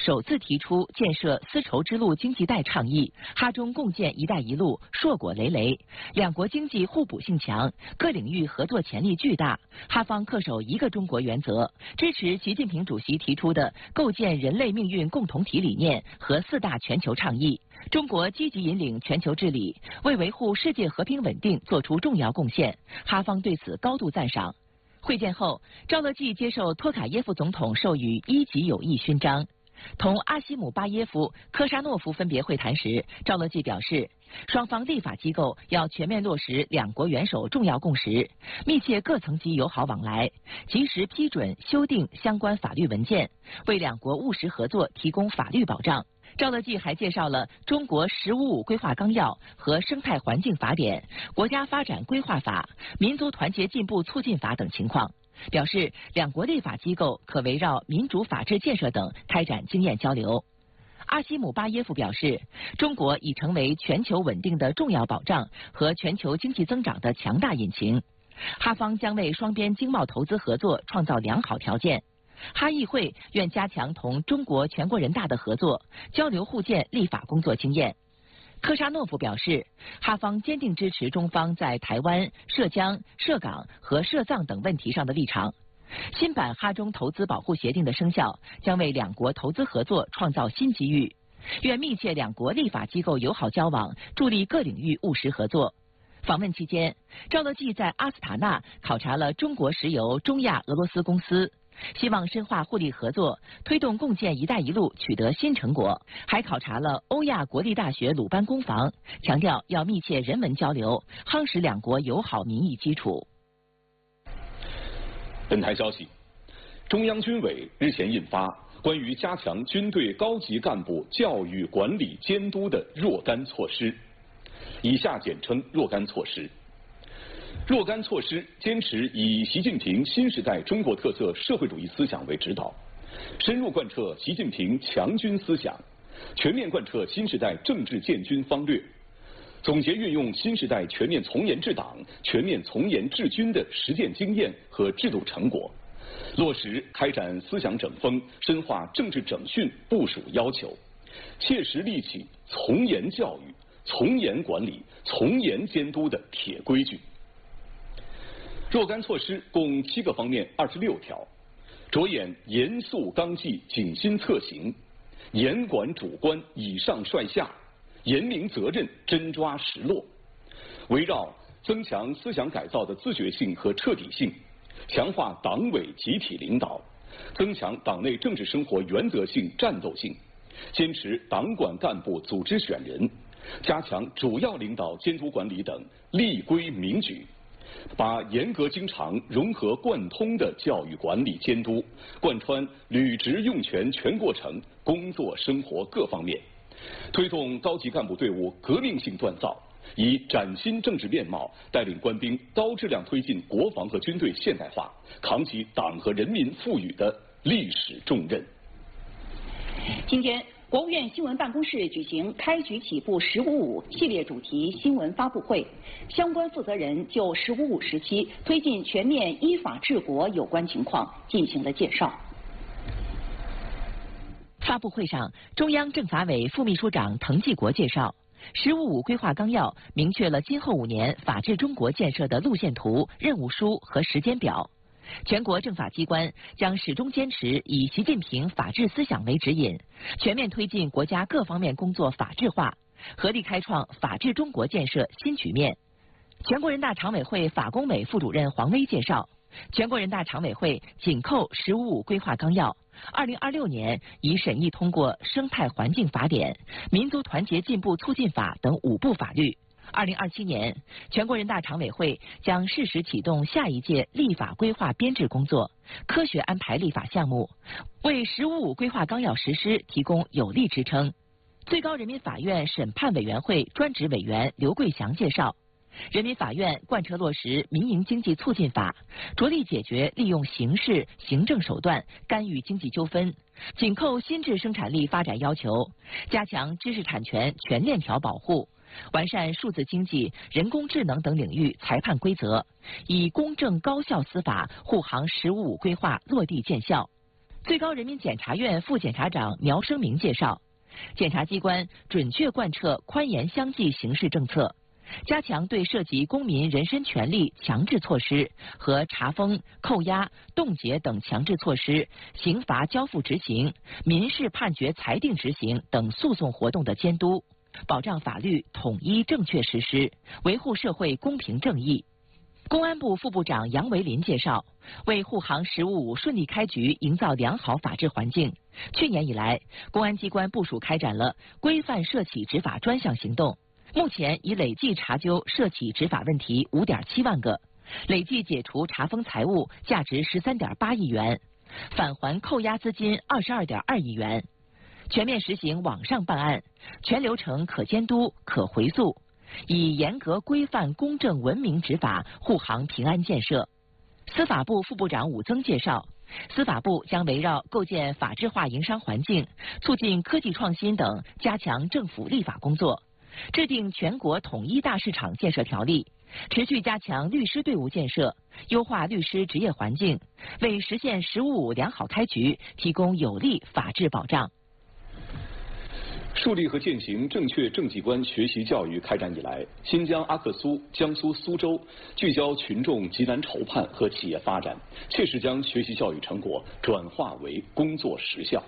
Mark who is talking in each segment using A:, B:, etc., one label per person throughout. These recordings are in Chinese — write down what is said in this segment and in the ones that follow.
A: 首次提出建设丝绸之路经济带倡议，哈中共建“一带一路”硕果累累，两国经济互补性强，各领域合作潜力巨大。哈方恪守一个中国原则，支持习近平主席提出的构建人类命运共同体理念和4大全球倡议。中国积极引领全球治理，为维护世界和平稳定做出重要贡献，哈方对此高度赞赏。会见后，赵乐际接受托卡耶夫总统授予1级友谊勋章。同阿西姆巴耶夫、科沙诺夫分别会谈时，赵乐际表示，双方立法机构要全面落实两国元首重要共识，密切各层级友好往来，及时批准修订相关法律文件，为两国务实合作提供法律保障。赵乐际还介绍了中国“十五五”规划纲要和生态环境法典、国家发展规划法、民族团结进步促进法等情况，表示两国立法机构可围绕民主法治建设等开展经验交流。阿西姆巴耶夫表示，中国已成为全球稳定的重要保障和全球经济增长的强大引擎，哈方将为双边经贸投资合作创造良好条件。哈议会愿加强同中国全国人大的合作，交流互鉴立法工作经验。科沙诺夫表示，哈方坚定支持中方在台湾、涉疆、涉港和涉藏等问题上的立场。新版哈中投资保护协定的生效，将为两国投资合作创造新机遇。愿密切两国立法机构友好交往，助力各领域务实合作。访问期间，赵乐际在阿斯塔纳考察了中国石油中亚俄罗斯公司，希望深化互利合作，推动共建“一带一路”取得新成果。还考察了欧亚国立大学鲁班工房，强调要密切人文交流，夯实两国友好民意基础。
B: 本台消息，中央军委日前印发关于加强军队高级干部教育管理监督的若干措施，以下简称若干措施。若干措施坚持以习近平新时代中国特色社会主义思想为指导，深入贯彻习近平强军思想，全面贯彻新时代政治建军方略，总结运用新时代全面从严治党、全面从严治军的实践经验和制度成果，落实开展思想整风、深化政治整训部署要求，切实立起从严教育、从严管理、从严监督的铁规矩。若干措施共7个方面26条，着眼严肃纲纪、谨心策行，严管主观、以上率下，严明责任、真抓实落，围绕增强思想改造的自觉性和彻底性，强化党委集体领导，增强党内政治生活原则性、战斗性，坚持党管干部组织选人，加强主要领导监督管理等立规明矩，把严格经常、融合贯通的教育管理监督贯穿履职用权全过程、工作生活各方面，推动高级干部队伍革命性锻造，以崭新政治面貌带领官兵高质量推进国防和军队现代化，扛起党和人民赋予的历史重任。
C: 今天，国务院新闻办公室举行开局起步“十五五”系列主题新闻发布会，相关负责人就“十五五”时期推进全面依法治国有关情况进行了介绍。
A: 发布会上，中央政法委副秘书长滕继国介绍，“十五五”规划纲要明确了今后5年法治中国建设的路线图、任务书和时间表。全国政法机关将始终坚持以习近平法治思想为指引，全面推进国家各方面工作法治化，合力开创法治中国建设新局面。全国人大常委会法工委副主任黄威介绍，全国人大常委会紧扣“十五五”规划纲要，2026年已审议通过《生态环境法典》《民族团结进步促进法》等5部法律。2027年，全国人大常委会将适时启动下一届立法规划编制工作，科学安排立法项目，为“十五五”规划纲要实施提供有力支撑。最高人民法院审判委员会专职委员刘桂祥介绍，人民法院贯彻落实民营经济促进法，着力解决利用刑事、行政手段干预经济纠纷，紧扣新质生产力发展要求，加强知识产权全链条保护，完善数字经济、人工智能等领域裁判规则，以公正高效司法护航“十五五”规划落地见效。 最高人民检察院副检察长苗生明介绍，检察机关准确贯彻宽严相济刑事政策，加强对涉及公民人身权利强制措施和查封、扣押、冻结等强制措施、刑罚交付执行、民事判决裁定执行等诉讼活动的监督，保障法律统一正确实施，维护社会公平正义。公安部副部长杨维林介绍，为护航“15·5”顺利开局营造良好法治环境，去年以来，公安机关部署开展了规范涉企执法专项行动，目前已累计查究涉企执法问题5.7万个，累计解除查封财物价值13.8亿元，返还扣押资金22.2亿元，全面实行网上办案，全流程可监督、可回溯，以严格规范、公正、文明执法护航平安建设。司法部副部长武增介绍，司法部将围绕构建法治化营商环境、促进科技创新等，加强政府立法工作，制定全国统一大市场建设条例，持续加强律师队伍建设，优化律师职业环境，为实现“15·5”良好开局提供有力法治保障。
B: 树立和践行正确政绩观学习教育开展以来，新疆阿克苏、江苏苏州聚焦群众急难筹盼和企业发展，切实将学习教育成果转化为工作实效。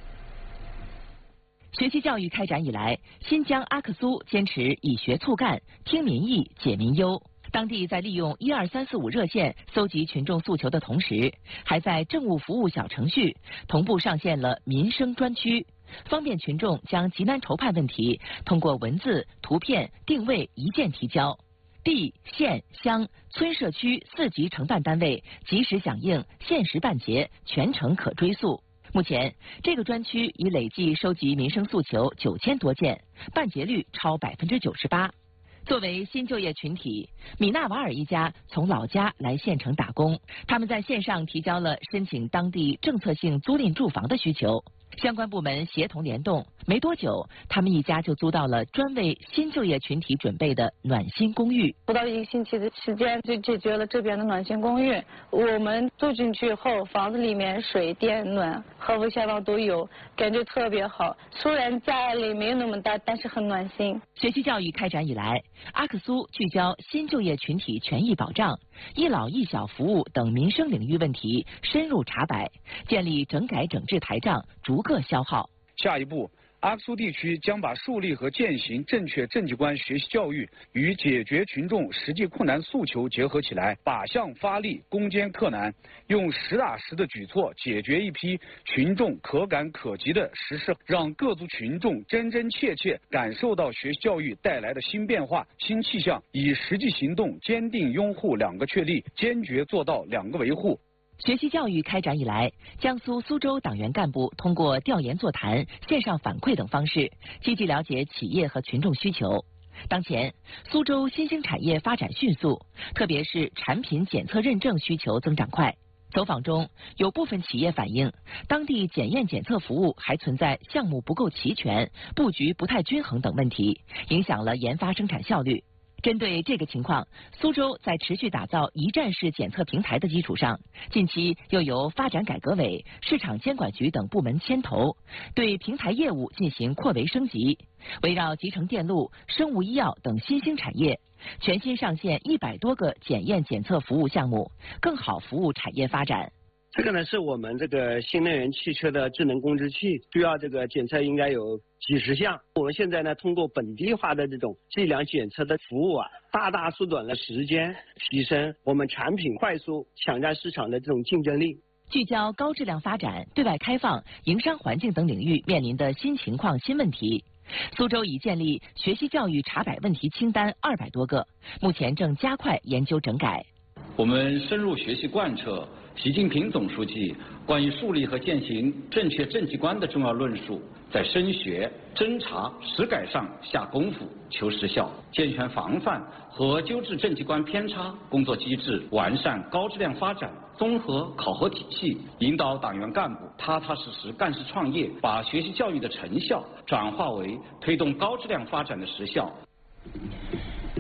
A: 学习教育开展以来，新疆阿克苏坚持以学促干、听民意、解民忧。当地在利用12345热线搜集群众诉求的同时，还在政务服务小程序同步上线了民生专区，方便群众将急难筹盼问题通过文字、图片、定位一键提交。地、县、乡、村社区4级承办单位及时响应，限时办结，全程可追溯。目前，这个专区已累计收集民生诉求9000多件，办结率超98%。作为新就业群体，米纳瓦尔一家从老家来县城打工，他们在线上提交了申请当地政策性租赁住房的需求。相关部门协同联动，没多久，他们一家就租到了专为新就业群体准备的暖心公寓。
D: 不到1个星期的时间就解决了这边的暖心公寓。我们住进去后，房子里面水电暖和下方都有，感觉特别好。虽然家里没有那么大，但是很暖心。
A: 学习教育开展以来，阿克苏聚焦新就业群体权益保障、一老一小服务等民生领域问题，深入查摆，建立整改整治台账，逐个消耗。
E: 下一步，阿克苏地区将把树立和践行正确政绩观学习教育与解决群众实际困难诉求结合起来，靶向发力，攻坚克难，用实打实的举措解决一批群众可感可及的实事，让各族群众真真切切感受到学习教育带来的新变化、新气象，以实际行动坚定拥护2个确立，坚决做到2个维护。
A: 学习教育开展以来，江苏苏州党员干部通过调研座谈、线上反馈等方式，积极了解企业和群众需求。当前，苏州新兴产业发展迅速，特别是产品检测认证需求增长快。走访中，有部分企业反映，当地检验检测服务还存在项目不够齐全、布局不太均衡等问题，影响了研发生产效率。针对这个情况，苏州在持续打造一站式检测平台的基础上，近期又由发展改革委、市场监管局等部门牵头，对平台业务进行扩围升级，围绕集成电路、生物医药等新兴产业，全新上线100多个检验检测服务项目，更好服务产业发展。
F: 这个呢是我们这个新能源汽车的智能控制器，需要这个检测应该有几十项。我们现在呢通过本地化的这种计量检测的服务大大缩短了时间，提升我们产品快速抢占市场的这种竞争力。
A: 聚焦高质量发展、对外开放、营商环境等领域面临的新情况、新问题，苏州已建立学习教育查摆问题清单200多个，目前正加快研究整改。
G: 我们深入学习贯彻习近平总书记关于树立和践行正确政绩观的重要论述，在深学、侦查、实改上下功夫，求实效，健全防范和纠治政绩观偏差工作机制，完善高质量发展综合考核体系，引导党员干部踏踏实实干事创业，把学习教育的成效转化为推动高质量发展的实效。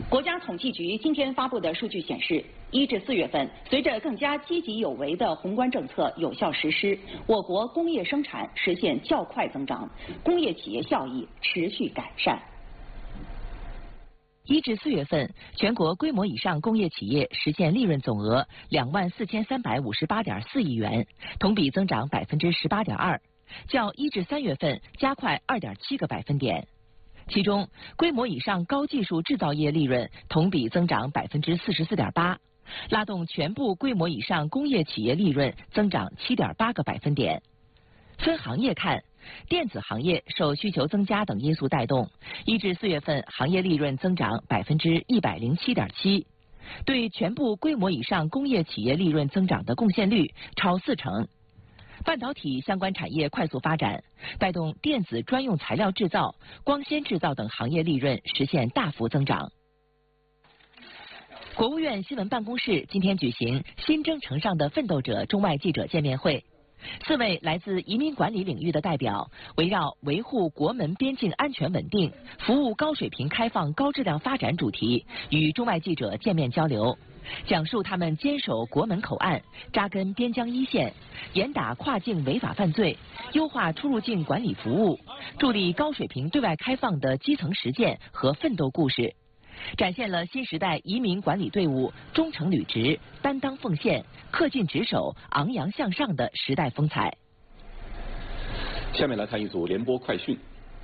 C: 国家统计局今天发布的数据显示，1至4月份，随着更加积极有为的宏观政策有效实施，我国工业生产实现较快增长，工业企业效益持续改善。
A: 1至4月份，全国规模以上工业企业实现利润总额24358.4亿元，同比增长18.2%，较1至3月份加快2.7个百分点。其中，规模以上高技术制造业利润同比增长44.8%，拉动全部规模以上工业企业利润增长7.8个百分点。分行业看，电子行业受需求增加等因素带动，1至4月份行业利润增长107.7%，对全部规模以上工业企业利润增长的贡献率超40%。半导体相关产业快速发展，带动电子专用材料制造、光纤制造等行业利润实现大幅增长。国务院新闻办公室今天举行新征程上的奋斗者中外记者见面会，4位来自移民管理领域的代表围绕维护国门边境安全稳定、服务高水平开放高质量发展主题与中外记者见面交流，讲述他们坚守国门口岸、扎根边疆一线、严打跨境违法犯罪、优化出入境管理服务、助力高水平对外开放的基层实践和奋斗故事，展现了新时代移民管理队伍忠诚履职、担当奉献、恪尽职守、昂扬向上的时代风采。
B: 下面来看一组联播快讯。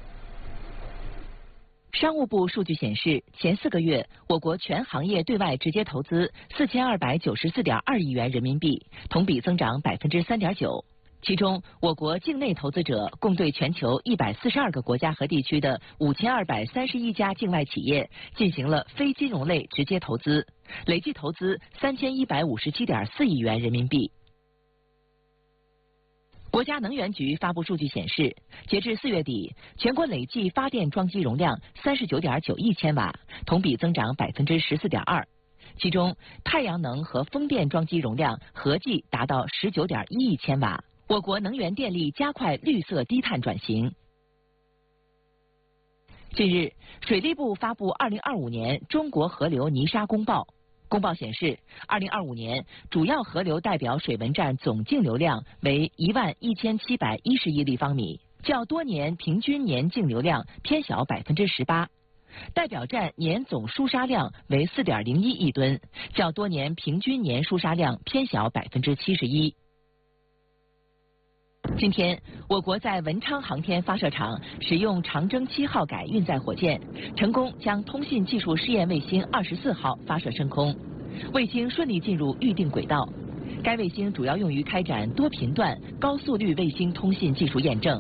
A: 商务部数据显示，前4个月，我国全行业对外直接投资4294.2亿元人民币，同比增长3.9%。其中，我国境内投资者共对全球142个国家和地区的5231家境外企业进行了非金融类直接投资，累计投资3157.4亿元人民币。国家能源局发布数据显示，截至4月底，全国累计发电装机容量39.9亿千瓦，同比增长14.2%。其中，太阳能和风电装机容量合计达到19.1亿千瓦。我国能源电力加快绿色低碳转型。近日，水利部发布2025年中国河流泥沙公报。公报显示，2025年主要河流代表水文站总净流量为11710亿立方米，较多年平均年净流量偏小18%。代表站年总输沙量为4.01亿吨，较多年平均年输沙量偏小71%。今天，我国在文昌航天发射场使用长征7号改运载火箭，成功将通信技术试验卫星24号发射升空，卫星顺利进入预定轨道。该卫星主要用于开展多频段、高速率卫星通信技术验证。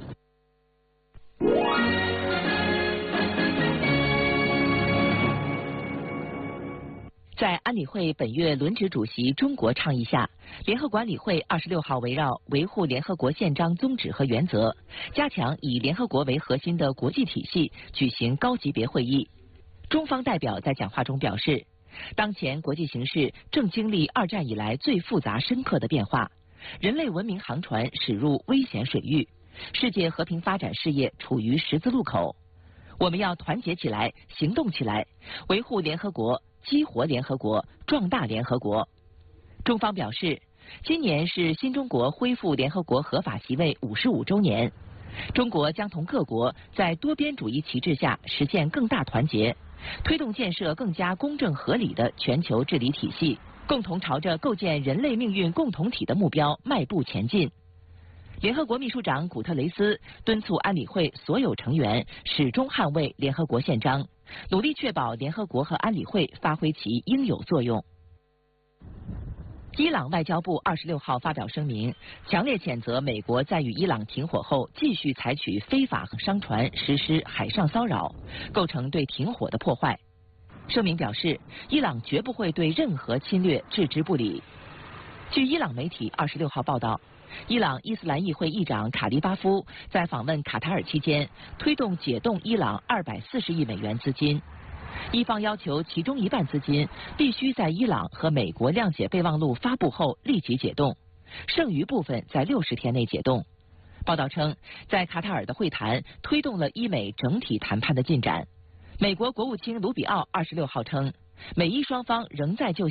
A: 在安理会本月轮值主席中国倡议下，联合管理会26号围绕维护联合国宪章宗旨和原则，加强以联合国为核心的国际体系举行高级别会议。中方代表在讲话中表示，当前国际形势正经历2战以来最复杂深刻的变化，人类文明航船驶入危险水域，世界和平发展事业处于十字路口。我们要团结起来，行动起来，维护联合国，激活联合国，壮大联合国。中方表示，今年是新中国恢复联合国合法席位55周年，中国将同各国在多边主义旗帜下实现更大团结，推动建设更加公正合理的全球治理体系，共同朝着构建人类命运共同体的目标迈步前进。联合国秘书长古特雷斯敦促安理会所有成员始终捍卫联合国宪章，努力确保联合国和安理会发挥其应有作用。伊朗外交部26号发表声明，强烈谴责美国在与伊朗停火后继续采取非法商船实施海上骚扰，构成对停火的破坏。声明表示，伊朗绝不会对任何侵略置之不理。据伊朗媒体26号报道，伊朗伊斯兰议会议长卡利巴夫在访问卡塔尔期间，推动解冻伊朗240亿美元资金。伊方要求其中一半资金必须在伊朗和美国谅解备忘录发布后立即解冻，剩余部分在60天内解冻。报道称，在卡塔尔的会谈推动了伊美整体谈判的进展。 美国国务卿卢比奥26号称，美伊双方仍在就